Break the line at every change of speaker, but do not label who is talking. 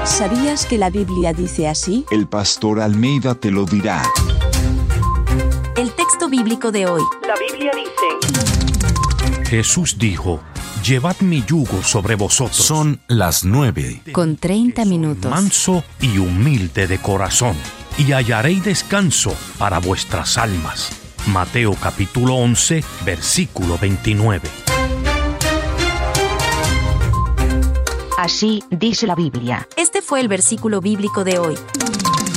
¿Sabías que la Biblia dice así?
El pastor Almeida te lo dirá.
El texto bíblico de hoy.
La Biblia dice:
Jesús dijo: llevad mi yugo sobre vosotros.
Son las 9.
Con 30 minutos.
Manso y humilde de corazón, y hallaréis descanso para vuestras almas. Mateo capítulo 11, versículo 29.
Así dice la Biblia.
Este fue el versículo bíblico de hoy.